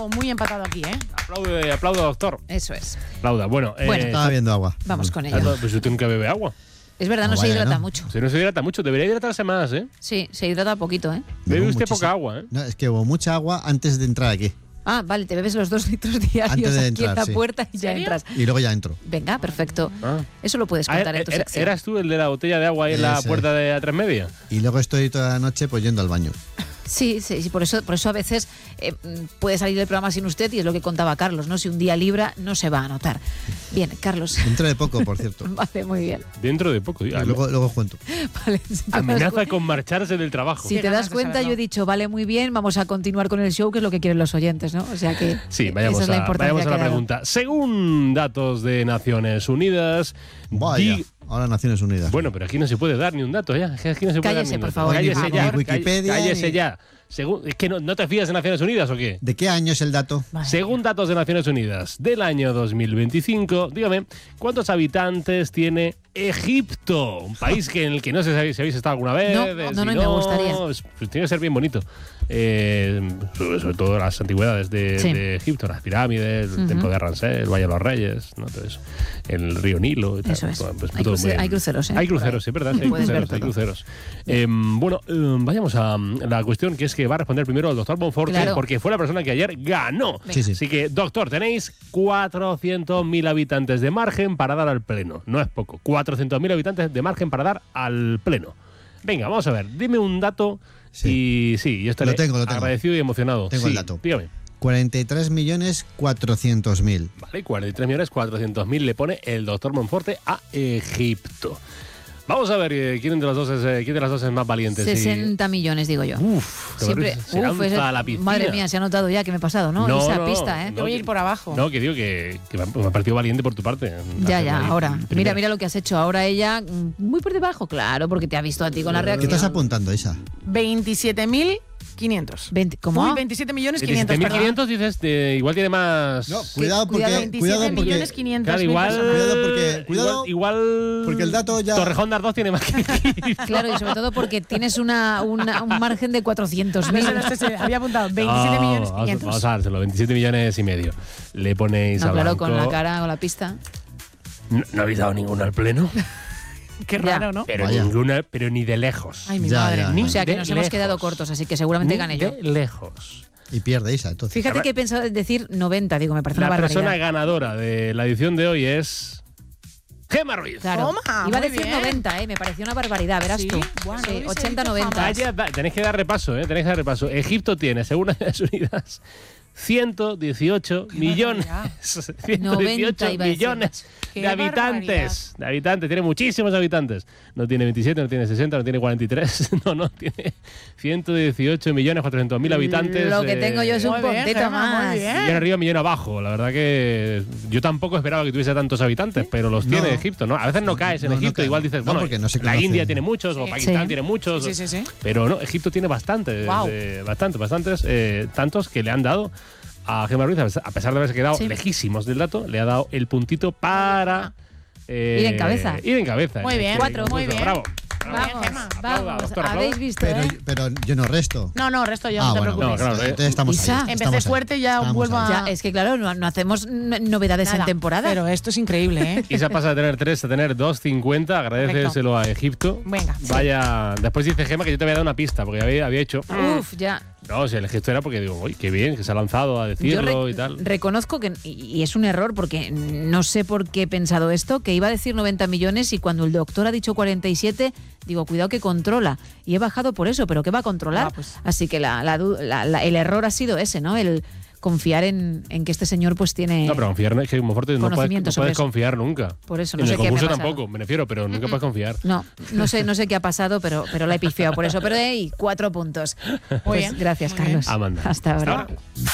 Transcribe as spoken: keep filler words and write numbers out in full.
como muy empatado aquí, ¿eh? Aplaude, aplauda, doctor. Eso es. Aplauda. Bueno, Bueno, eh, Estaba viendo agua. Vamos con ella. ah, pues usted nunca bebe agua. Es verdad, no, No se vaya, hidrata ¿no? mucho. Si no se hidrata mucho, debería hidratarse más, ¿eh? Sí, se hidrata poquito, ¿eh? Bebe Bebo usted muchísimo. poca agua, ¿eh? No, es que bebo mucha agua antes de entrar aquí. Ah, vale, te bebes los dos litros diarios Antes de aquí entrar, en la sí. puerta y ya ¿Serio? entras. Y luego ya entro. Venga, perfecto. Ah. Eso lo puedes Ah, contar en tu era- sección. ¿Eras tú el de la botella de agua ahí en la Ese. puerta de A tres Media? Y luego estoy toda la noche pues yendo al baño. Sí, sí, sí, por eso, por eso a veces eh, puede salir el programa sin usted y es lo que contaba Carlos, ¿no? Si un día libra, no se va a notar. Bien, Carlos. Dentro de poco, por cierto. Vale, muy bien. Dentro de poco. Y luego, luego os cuento. Vale, si te das Amenaza cu- con marcharse del trabajo. Si Qué te ganas das de cuenta, saberlo. yo he dicho, vale, muy bien, vamos a continuar con el show, que es lo que quieren los oyentes, ¿no? O sea que Sí, eh, vayamos, esa es la a, importancia vayamos a la que ha dado. pregunta. Según datos de Naciones Unidas, Vaya. di- Ahora Naciones Unidas. bueno, pero aquí no se puede dar ni un dato ya. Aquí no se puede Cállese, dar ni un por dato. favor, Cállese por ya. favor. Ni Wikipedia, Cállese ni- ya. Según, es que no, no te fías de Naciones Unidas o qué. ¿De qué año es el dato? Vale. Según datos de Naciones Unidas del año dos mil veinticinco, dígame, ¿cuántos habitantes tiene Egipto? Un país que en el que no sé si habéis, si habéis estado alguna vez. No, eh, no, si no, y me gustaría. pues, pues tiene que ser bien bonito. Eh, sobre, sobre todo las antigüedades de, Sí. de Egipto, las pirámides, el Ujú. templo de Ramsés, el Valle de los Reyes, ¿no? Todo eso. El río Nilo y tal. Eso es. Todo, pues, Hay todo cruce- muy bien. hay cruceros, ¿eh? Hay Por cruceros, ahí. sí, ¿verdad? Sí, hay Puedes ver cruceros, hay todo. cruceros. Eh, bueno, eh, vayamos a mm, la cuestión que es que va a responder primero el doctor Bonforte, Claro. porque fue la persona que ayer ganó. Sí, sí. Así que, doctor, tenéis cuatrocientos mil habitantes de margen para dar al pleno. No es poco. cuatrocientos mil habitantes de margen para dar al pleno. Venga, vamos a ver. Dime un dato Sí. y sí, yo estaré Lo tengo, lo tengo. agradecido y emocionado. Tengo Sí, el dato. Dígame. cuarenta y tres millones cuatrocientos mil. Vale, cuarenta y tres millones cuatrocientos mil le pone el doctor Monforte a Egipto. Vamos a ver eh, quién de las dos es, eh, quién de las dos es más valiente. sí. sesenta millones, digo yo. Uf, Siempre, se uf, lanza ese- a la piscina. madre mía, se ha notado ya que me he pasado, ¿no? No, Esa no, pista, ¿eh? no, Yo voy a que- ir por abajo. No, que digo que, que me ha- me ha parecido valiente por tu parte. Ya, Hacer ya, ahí ahora. primera. Mira, mira lo que has hecho. Ahora ella, mm, muy por debajo, claro, porque te ha visto a ti con la ¿Qué reacción. estás apuntando, Isa? veintisiete mil quinientos. veinte ¿Cómo? Uy, veintisiete millones quinientos, diecisiete mil perdón. quinientos dices, de- igual tiene más. No, cuidado porque. cuidado, veintisiete Cuidado porque. millones quinientos Claro, mil igual. personas. Cuidado porque- cuidado, igual, igual porque el dato ya- Torrejón de Ardoz tiene más que Egipto. Claro, y sobre todo porque tienes una, una- un margen de cuatrocientos mil. No sé, no sé, se había apuntado veintisiete No, millones vamos, quinientos. vamos a dárselo, veintisiete millones y medio. Le ponéis No, a claro, Blanco. con la cara, con la pista. No, no habéis dado ninguno al pleno. Qué Ya. raro, ¿no? Pero Vaya. ninguna, pero ni de lejos. Ay, mi Ya, madre. ya. Ni O sea que de nos hemos lejos. quedado cortos, así que seguramente Ni gané yo. de lejos. Y pierde Isa, entonces. Fíjate que he pensado en decir noventa, digo, me parece La una barbaridad. persona ganadora de la edición de hoy es Gemma Ruiz. Claro. Toma, Iba a muy decir bien. noventa, ¿eh? Me pareció una barbaridad, verás Sí, tú. bueno, Sí, no hubiese ochenta, dicho noventa. jamás. Vaya, va- tenéis que dar repaso, ¿eh? Tenéis que dar repaso. Egipto tiene, según Naciones Unidas, ciento dieciocho millones. ciento dieciocho noventa iba a decir. millones Qué de habitantes. De habitantes. Tiene muchísimos habitantes. No tiene veintisiete, no tiene sesenta, no tiene cuarenta y tres. No, no, tiene ciento dieciocho millones cuatrocientos mil habitantes. Lo que eh, tengo yo es un Muy bien, puntito Gemma, muy más. bien. Millón arriba, millón abajo. La verdad que yo tampoco esperaba que tuviese tantos habitantes, pero los tiene No. Egipto, ¿no? A veces no caes en No, no Egipto, cae. igual dices, No, bueno, porque no se la conoce. India tiene muchos, o Sí. Pakistán Sí. tiene muchos. Sí, sí, sí. Pero no, Egipto tiene bastantes, Guau. eh, bastantes, bastantes, eh, tantos que le han dado a Gemma Ruiz, a pesar de haberse quedado Sí. lejísimos del dato, le ha dado el puntito para eh, Ir en cabeza. Ir en cabeza. Muy bien, Cuatro. muy bien. Bravo. Vamos, Gemma. Aplauda, vamos. doctora, Habéis aplauda. visto, Pero, ¿eh? pero yo no resto. No, no, resto yo, ah, no te bueno, preocupes. No, claro, eh. entonces estamos Isa, ahí. Empecé estamos ahí. fuerte, ya Estamos vuelvo ahí. a- Ya, es que claro, no, no hacemos n- novedades Nada, en temporada. Pero esto es increíble, ¿eh? Y se pasa de tener tres a tener dos cincuenta. Agradeceselo a Egipto. Venga, sí. Vaya. Después dice Gemma que yo te había dado una pista, porque había, había hecho. Uf, ya. No, si el gesto era porque digo, uy, qué bien, que se ha lanzado a Yo decirlo re- y tal. reconozco que, y y es un error porque no sé por qué he pensado esto, que iba a decir noventa millones y cuando el doctor ha dicho cuarenta y siete, digo, cuidado que controla. Y he bajado por eso, pero ¿qué va a controlar? Ah, pues. Así que la, la du- la- la- el error ha sido ese, ¿no? El confiar en, en que este señor pues tiene... No, pero confiar es que Monforte no puedes, conocimiento no sobre puedes eso. confiar nunca. Por eso, no en sé el qué me ha concurso pasado. tampoco, me refiero, pero nunca puedes confiar. No, no sé, no sé qué ha pasado, pero, pero la he pifiado por eso. Pero hey, cuatro puntos. Muy Pues bien. gracias, Muy bien. Carlos. Amanda. Hasta ahora. Hasta ahora.